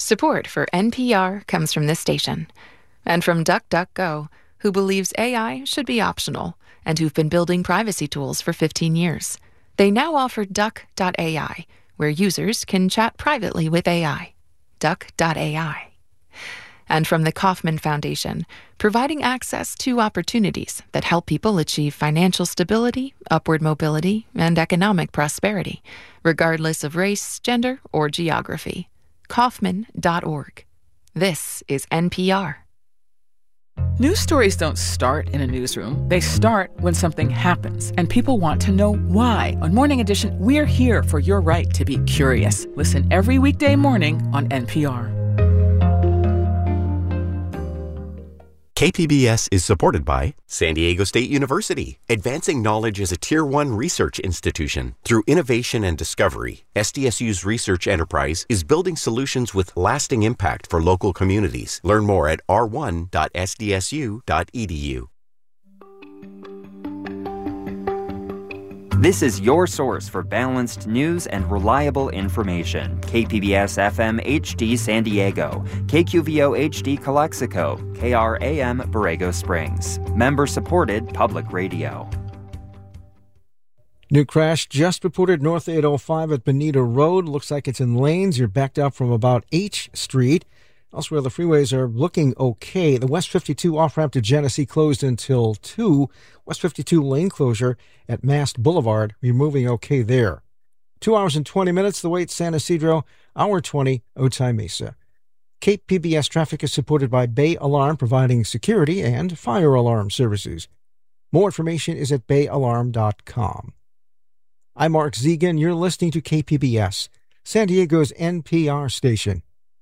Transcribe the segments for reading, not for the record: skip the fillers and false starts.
Support for NPR comes from this station and from DuckDuckGo, who believes AI should be optional and who've been building privacy tools for 15 years. They now offer Duck.ai, where users can chat privately with AI. Duck.ai. And from the Kauffman Foundation, providing access to opportunities that help people achieve financial stability, upward mobility, and economic prosperity, regardless of race, gender, or geography. Kauffman.org. This is NPR. News stories don't start in a newsroom. They start when something happens, and people want to know why. On Morning Edition, we're here for your right to be curious. Listen every weekday morning on NPR. KPBS is supported by San Diego State University, advancing knowledge as a Tier 1 research institution. Through innovation and discovery, SDSU's research enterprise is building solutions with lasting impact for local communities. Learn more at r1.sdsu.edu. This is your source for balanced news and reliable information. KPBS FM HD San Diego, KQVO HD Calexico, KRAM Borrego Springs. Member-supported public radio. New crash just reported north 805 at Bonita Road. Looks like it's in lanes. You're backed up from about H Street. Elsewhere, the freeways are looking okay. The West 52 off-ramp to Genesee closed until 2. West 52 lane closure at Mast Boulevard. You're moving okay there. 2 hours and 20 minutes. The wait, San Ysidro. Hour 20, Otay Mesa. KPBS traffic is supported by Bay Alarm, providing security and fire alarm services. More information is at bayalarm.com. I'm Mark Zegan. You're listening to KPBS, San Diego's NPR station.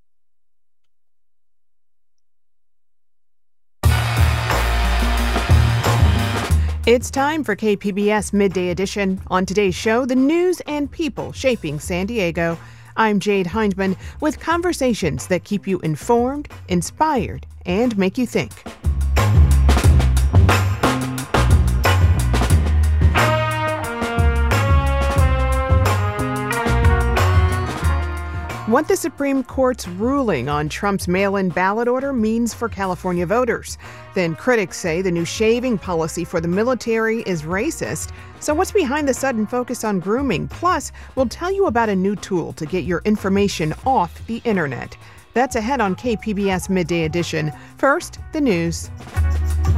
It's time for KPBS Midday Edition. On today's show, the news and people shaping San Diego. I'm Jade Hindman with conversations that keep you informed, inspired, and make you think. What the Supreme Court's ruling on Trump's mail-in ballot order means for California voters. Then critics say the new shaving policy for the military is racist. So what's behind the sudden focus on grooming? Plus, we'll tell you about a new tool to get your information off the internet. That's ahead on KPBS Midday Edition. First, the news.